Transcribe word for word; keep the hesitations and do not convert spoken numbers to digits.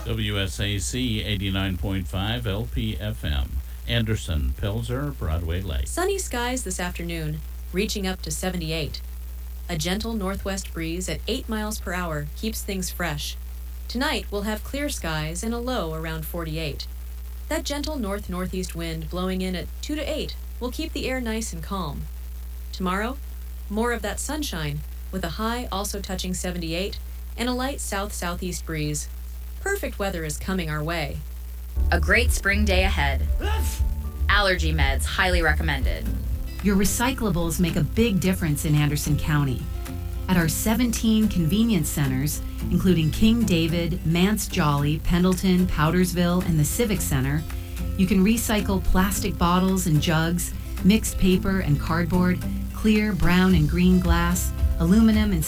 W S A C eighty-nine point five L P F M. Anderson, Pilser, Broadway Lake. Sunny skies this afternoon, reaching up to seventy-eight. A gentle northwest breeze at eight miles per hour keeps things fresh. Tonight we'll have clear skies and a low around forty-eight. That gentle north-northeast wind blowing in at two to eight will keep the air nice and calm. Tomorrow, more of that sunshine, with a high also touching seventy-eight and a light south-southeast breeze. Perfect weather is coming our way. A great spring day ahead. Allergy meds highly recommended. Your recyclables make a big difference in Anderson County. At our seventeen convenience centers, including King David, Mance Jolly, Pendleton, Powdersville, and the Civic Center, you can recycle plastic bottles and jugs, mixed paper and cardboard, clear, brown, and green glass, aluminum and